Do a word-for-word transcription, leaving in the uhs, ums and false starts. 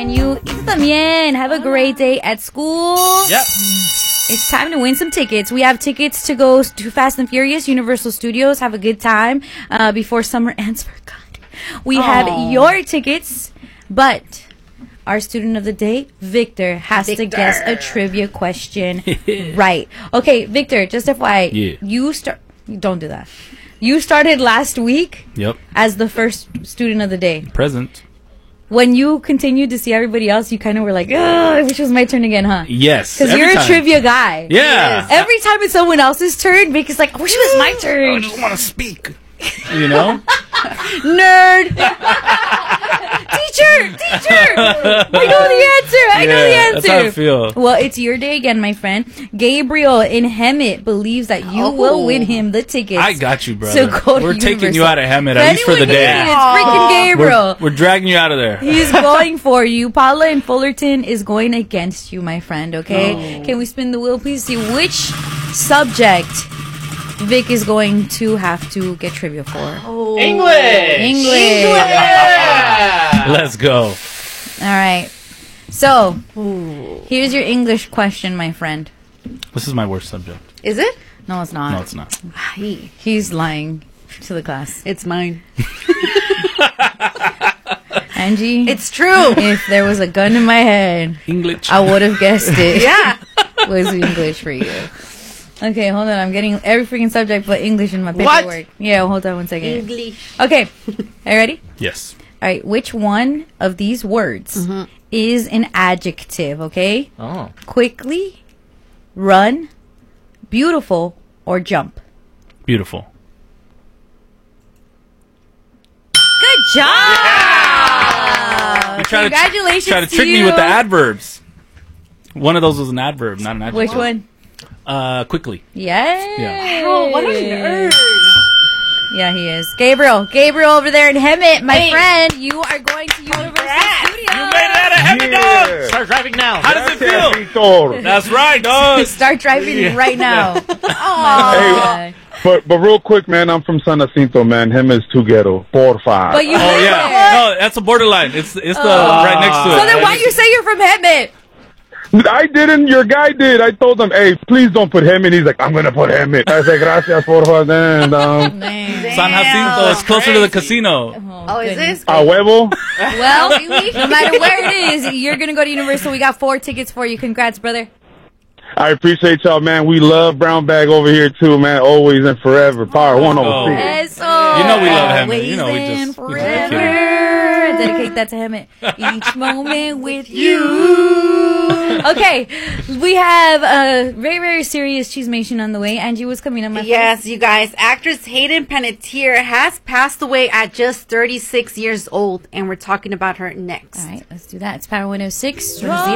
And you también have a great day at school. Yep. It's time to win some tickets. We have tickets to go to Fast and Furious, Universal Studios. Have a good time uh, before summer ends for God. We Aww. have your tickets, but our student of the day, Victor, has Victor. to guess a trivia question right. Okay, Victor, just F Y I, yeah. you start. Don't do that. You started last week yep. as the first student of the day. Present. When you continued to see everybody else, you kind of were like, "Oh, I wish it was my turn again, huh?" Yes. Because you're time. a trivia guy. Yeah. Every time it's someone else's turn, Vic is like, "I wish it was my turn." I just want to speak. You know? Nerd. Teacher, teacher. I know the answer. I yeah, know the answer. That's how I feel. Well, it's your day again, my friend. Gabriel in Hemet believes that you oh. will win him the tickets. I got you, brother. So go We're to taking Universal. you out of Hemet, at least for the day. It's freaking Gabriel. We're, we're dragging you out of there. He's going for you. Paula in Fullerton is going against you, my friend, okay? Oh. Can we spin the wheel, please? See which subject Vic is going to have to get trivia for. Oh. English! English! Yeah. Let's go. All right. So, Ooh. here's your English question, my friend. This is my worst subject. Is it? No, it's not. No, it's not. He, he's lying to the class. It's mine. Angie? It's true. If there was a gun in my head, English. I would have guessed it. Yeah. Was English for you. Okay, hold on. I'm getting every freaking subject but English in my paperwork. What? Yeah, hold on one second. English. Okay. Are you ready? Yes. All right. Which one of these words mm-hmm. is an adjective, okay? Oh. Quickly, run, beautiful, or jump? Beautiful. Good job! Yeah! You try Congratulations to, try to to trick you. me with the adverbs. One of those was an adverb, not an adjective. Which one? Uh, quickly. Yes. Yeah. Oh, what a nerd. Yeah, he is. Gabriel. Gabriel over there in Hemet, my hey. friend. You are going to Universal Studios. You made it out of Hemet, yeah. dog. Start driving now. How does it feel? That's right, dog. Start driving Yeah. right now. Hey, but but real quick, man, I'm from San Jacinto, man. Him is too ghetto. Porfa. But you Oh, live yeah. there. No, that's a borderline. It's it's the Oh. right next to it. So then why you say you're from Hemet? I didn't. Your guy did. I told him, hey, please don't put him in. He's like, I'm gonna put him in. I said, gracias, porfa. Then, um, San Jacinto is closer to the casino. Oh, Oh, is this? a huevo. Well, no matter where it is, you're going to go to Universal. We got four tickets for you. Congrats, brother. I appreciate y'all, man. We love Brown Bag over here too, man. Always and forever. Power one Oh. over six. Eso. You know we love Hemet. Always You know we just- and we just forever. kidding. Dedicate that to Hemet. Each moment with you. Okay, we have a very, very serious Cheesemation on the way. Angie, what's coming up, my Yes, you guys. Actress Hayden Panettiere has passed away at just thirty-six years old, and we're talking about her next. All right, let's do that. It's Power one oh six.